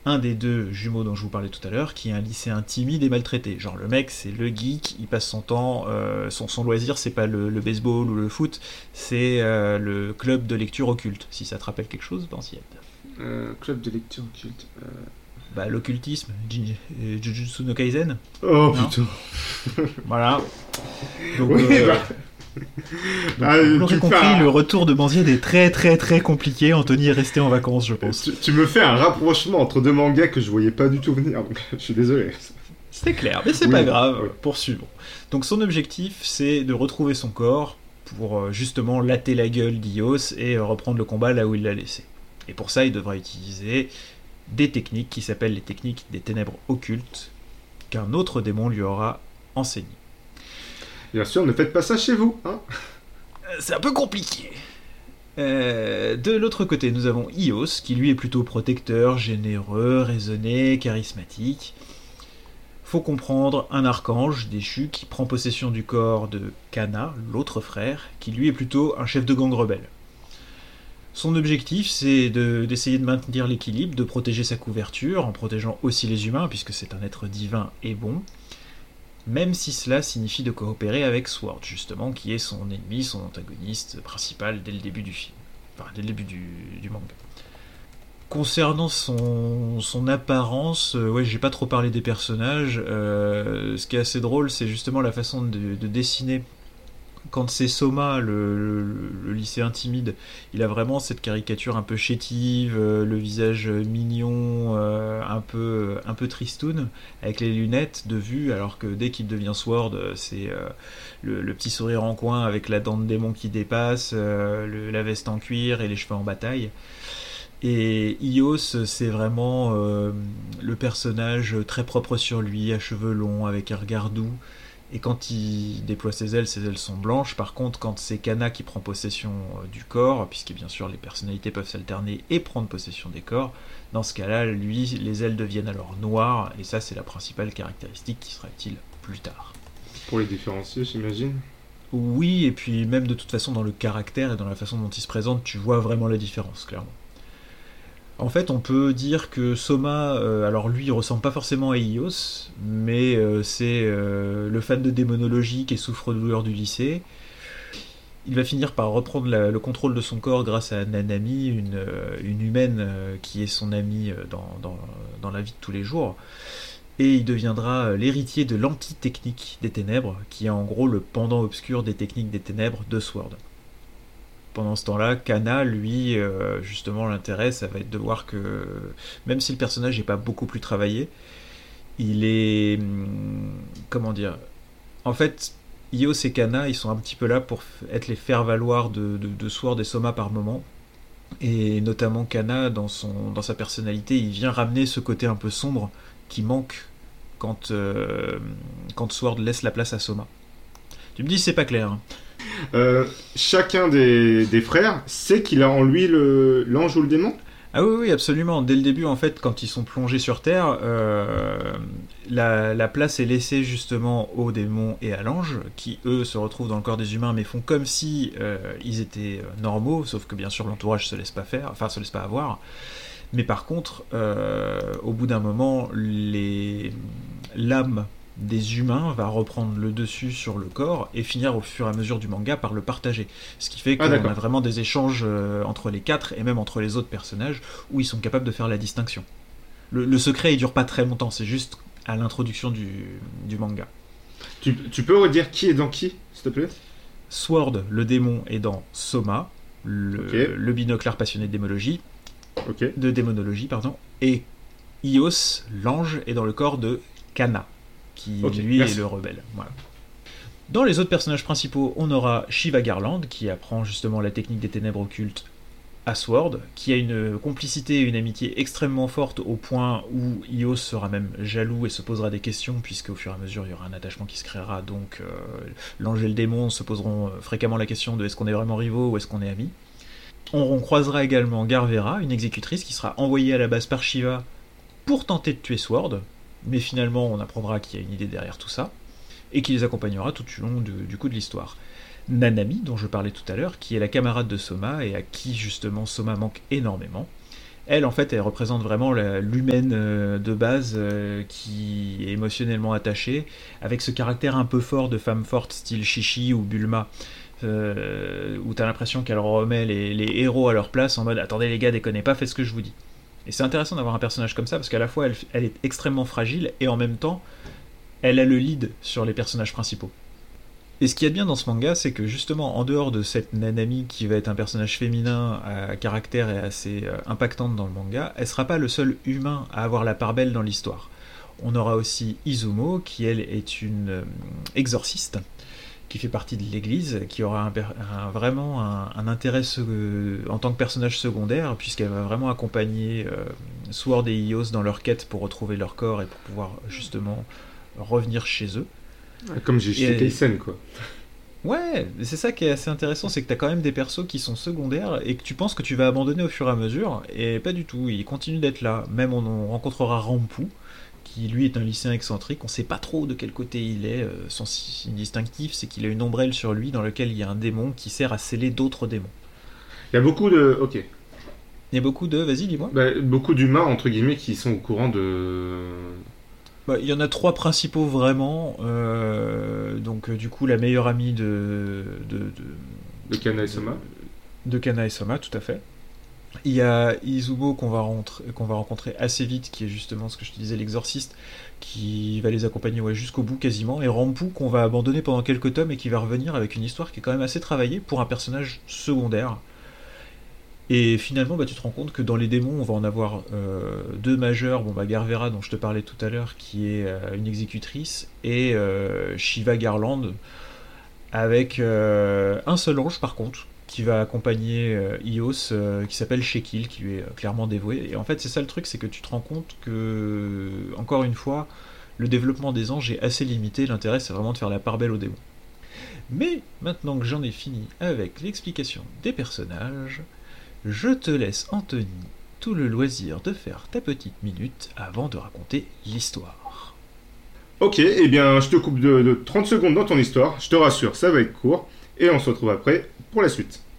un des deux jumeaux dont je vous parlais tout à l'heure, qui est un lycéen timide et maltraité. Genre le mec, c'est le geek, il passe son temps, son loisir, c'est pas le baseball ou le foot, c'est le club de lecture occulte, si ça te rappelle quelque chose, Banzied. Club de lecture occulte. Bah l'occultisme, Jujutsu no Kaisen. Oh Non. putain. Voilà. Donc, Oui, vous l'aurez tu compris, fais un- le retour de Banzied est très très très compliqué. Anthony est resté en vacances, je pense. tu me fais un rapprochement entre deux mangas que je voyais pas du tout venir, donc je suis désolé. C'est clair, mais c'est Oui, pas grave, oui. poursuivons. Donc son objectif, c'est de retrouver son corps pour justement latter la gueule d'Ios et reprendre le combat là où il l'a laissé. Et pour ça, il devra utiliser des techniques qui s'appellent les techniques des ténèbres occultes, qu'un autre démon lui aura enseignées. Bien sûr, ne faites pas ça chez vous, hein. C'est un peu compliqué. De l'autre côté, nous avons Ios, qui lui est plutôt protecteur, généreux, raisonné, charismatique. Faut comprendre un archange déchu qui prend possession du corps de Kana, l'autre frère, qui lui est plutôt un chef de gang rebelle. Son objectif, c'est d'essayer de maintenir l'équilibre, de protéger sa couverture, en protégeant aussi les humains, puisque c'est un être divin et bon, même si cela signifie de coopérer avec Sword, justement, qui est son ennemi, son antagoniste principal dès le début du film. Enfin, dès le début du manga. Concernant son apparence, ouais, j'ai pas trop parlé des personnages. Ce qui est assez drôle, c'est justement la façon de dessiner. Quand c'est Soma, le lycéen timide, il a vraiment cette caricature un peu chétive, le visage mignon, un peu tristoun, avec les lunettes de vue, alors que dès qu'il devient Sword, c'est le petit sourire en coin avec la dent de démon qui dépasse, la veste en cuir et les cheveux en bataille. Et Ios, c'est vraiment le personnage très propre sur lui, à cheveux longs, avec un regard doux. Et quand il déploie ses ailes sont blanches. Par contre, quand c'est Kana qui prend possession du corps, puisque bien sûr les personnalités peuvent s'alterner et prendre possession des corps, dans ce cas-là, lui, les ailes deviennent alors noires, et ça c'est la principale caractéristique qui sera utile plus tard. Pour les différencier, j'imagine. Oui, et puis même de toute façon dans le caractère et dans la façon dont il se présente, tu vois vraiment la différence, clairement. En fait, on peut dire que Soma, alors lui, il ressemble pas forcément à Ios, mais c'est le fan de démonologie qui est souffre-douleur du lycée. Il va finir par reprendre le contrôle de son corps grâce à Nanami, une humaine qui est son amie dans la vie de tous les jours. Et il deviendra l'héritier de l'anti-technique des ténèbres, qui est en gros le pendant obscur des techniques des ténèbres de Sword. Pendant ce temps-là, Kana, lui, justement, l'intérêt, ça va être de voir que, même si le personnage n'est pas beaucoup plus travaillé, il est... comment dire. En fait, Ios et Kana, ils sont un petit peu là pour être les faire-valoir de Sword et Soma par moment. Et notamment Kana, dans sa personnalité, il vient ramener ce côté un peu sombre qui manque quand Sword laisse la place à Soma. Tu me dis, c'est pas clair, hein. Chacun des frères sait qu'il a en lui l'ange ou le démon. Ah oui, oui, absolument. Dès le début, en fait, quand ils sont plongés sur Terre, la place est laissée justement aux démons et à l'ange, qui eux se retrouvent dans le corps des humains, mais font comme si ils étaient normaux, sauf que bien sûr l'entourage se laisse pas faire, enfin se laisse pas avoir. Mais par contre, au bout d'un moment, l'âme des humains va reprendre le dessus sur le corps et finir au fur et à mesure du manga par le partager. Ce qui fait qu'on a vraiment des échanges entre les quatre et même entre les autres personnages où ils sont capables de faire la distinction. Le secret il dure pas très longtemps, c'est juste à l'introduction du manga. Tu peux redire qui est dans qui, s'il te plaît? Sword, le démon, est dans Soma, le binoclard passionné de démonologie, et Ios, l'ange, est dans le corps de Kana, qui lui est le rebelle. Voilà. Dans les autres personnages principaux, on aura Shiva Garland, qui apprend justement la technique des ténèbres occultes à Sword, qui a une complicité et une amitié extrêmement forte au point où Ios sera même jaloux et se posera des questions, puisque au fur et à mesure il y aura un attachement qui se créera, donc l'ange et le démon se poseront fréquemment la question de est-ce qu'on est vraiment rivaux ou est-ce qu'on est amis. On croisera également Garvera, une exécutrice qui sera envoyée à la base par Shiva pour tenter de tuer Sword, mais finalement on apprendra qu'il y a une idée derrière tout ça, et qui les accompagnera tout au long du coup de l'histoire. Nanami, dont je parlais tout à l'heure, qui est la camarade de Soma, et à qui justement Soma manque énormément, Elle, en fait, elle représente vraiment l'humaine de base qui est émotionnellement attachée, avec ce caractère un peu fort de femme forte, style Chichi ou Bulma, où t'as l'impression qu'elle remet les héros à leur place en mode attendez les gars, déconnez pas, faites ce que je vous dis. Et c'est intéressant d'avoir un personnage comme ça parce qu'à la fois elle est extrêmement fragile et en même temps elle a le lead sur les personnages principaux. Et ce qu'il y a de bien dans ce manga, c'est que justement, en dehors de cette Nanami qui va être un personnage féminin à caractère et assez impactante dans le manga, elle sera pas le seul humain à avoir la part belle dans l'histoire. On aura aussi Izumo, qui elle est une exorciste, qui fait partie de l'église, qui aura vraiment un intérêt en tant que personnage secondaire, puisqu'elle va vraiment accompagner Sword et Ios dans leur quête pour retrouver leur corps et pour pouvoir justement revenir chez eux. Comme j'ai chez Kaisen, quoi. Ouais, c'est ça qui est assez intéressant, c'est que t'as quand même des persos qui sont secondaires et que tu penses que tu vas abandonner au fur et à mesure, et pas du tout, ils continuent d'être là. Même on rencontrera Rampu, qui lui est un lycéen excentrique, on sait pas trop de quel côté il est, son signe distinctif c'est qu'il a une ombrelle sur lui dans lequel il y a un démon qui sert à sceller d'autres démons. Il y a beaucoup de... Ok. Il y a beaucoup de... Vas-y, dis-moi. Beaucoup d'humains, entre guillemets, qui sont au courant de... Il y en a 3 principaux vraiment. Donc du coup la meilleure amie de Kana et Soma. De Kana et Soma, tout à fait. Il y a Izumo qu'on va rencontrer assez vite, qui est justement ce que je te disais, l'exorciste, qui va les accompagner jusqu'au bout quasiment. Et Rampu qu'on va abandonner pendant quelques tomes et qui va revenir avec une histoire qui est quand même assez travaillée pour un personnage secondaire. Et finalement, tu te rends compte que dans les démons, on va en avoir 2 majeurs. Garvera, dont je te parlais tout à l'heure, qui est une exécutrice, et Shiva Garland, avec un seul ange par contre, qui va accompagner Ios, qui s'appelle Shekil, qui lui est clairement dévoué. Et en fait, c'est ça le truc, c'est que tu te rends compte que, encore une fois, le développement des anges est assez limité. L'intérêt, c'est vraiment de faire la part belle aux démons. Mais maintenant que j'en ai fini avec l'explication des personnages, je te laisse, Anthony, tout le loisir de faire ta petite minute avant de raconter l'histoire. Ok, eh bien, je te coupe de 30 secondes dans ton histoire. Je te rassure, ça va être court. Et on se retrouve après pour la suite.